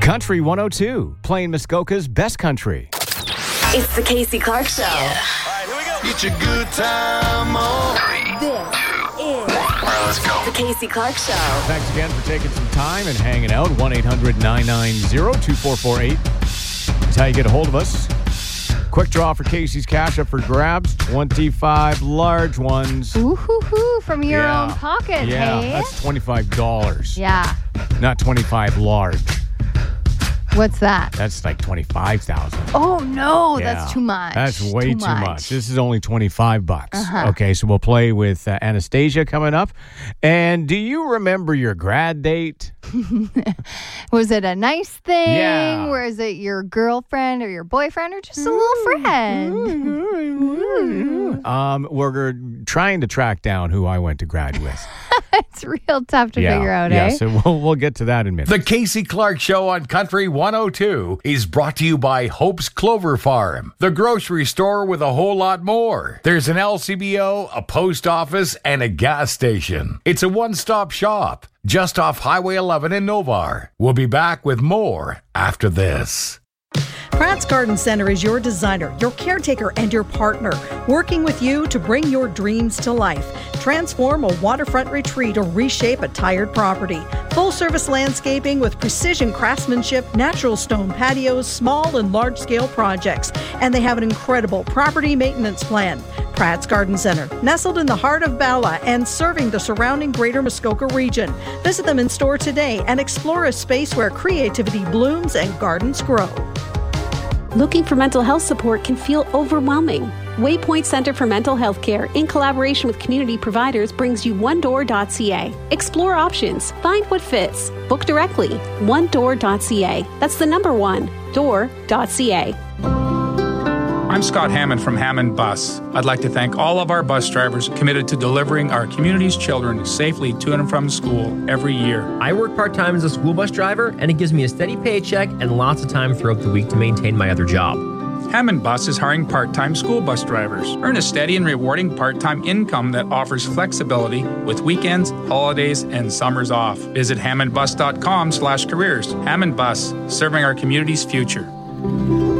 Country 102, playing Muskoka's best country. It's the Casey Clark Show. Yeah. All right, here we go. Get your good time on. This is Let's go. the Casey Clark Show. Thanks again for taking some time and hanging out. 1-800-990-2448. That's how you get a hold of us. Quick draw for Casey's Cash up for grabs. 25 large ones. Ooh-hoo-hoo, from your own pocket, Yeah, hey? that's $25. Yeah. Not 25 large. What's that? That's like 25,000. Oh, no, Yeah. that's too much. That's way too much. This is only $25. Uh-huh. Okay, so we'll play with Anastasia coming up. And do you remember your grad date? Was it a nice thing? Yeah. Or is it your girlfriend or your boyfriend or just a little friend? We're trying to track down who I went to grad with. It's real tough to figure out, eh? So we'll get to that in a minute. The Casey Clark Show on Country 102 is brought to you by Hope's Clover Farm, the grocery store with a whole lot more. There's an LCBO, a post office, and a gas station. It's a one-stop shop just off Highway 11 in Novar. We'll be back with more after this. Pratt's Garden Center is your designer, your caretaker, and your partner, working with you to bring your dreams to life. Transform a waterfront retreat or reshape a tired property. Full-service landscaping with precision craftsmanship, natural stone patios, small and large-scale projects. And they have an incredible property maintenance plan. Pratt's Garden Center, nestled in the heart of Bala and serving the surrounding greater Muskoka region. Visit them in store today and explore a space where creativity blooms and gardens grow. Looking for mental health support can feel overwhelming. Waypoint Center for Mental Health Care, in collaboration with community providers, brings you onedoor.ca. Explore options, find what fits, book directly. onedoor.ca. That's the number one, door.ca. I'm Scott Hammond from Hammond Bus. I'd like to thank all of our bus drivers committed to delivering our community's children safely to and from school every year. I work part-time as a school bus driver, and it gives me a steady paycheck and lots of time throughout the week to maintain my other job. Hammond Bus is hiring part-time school bus drivers. Earn a steady and rewarding part-time income that offers flexibility with weekends, holidays, and summers off. Visit hammondbus.com/careers. Hammond Bus, serving our community's future.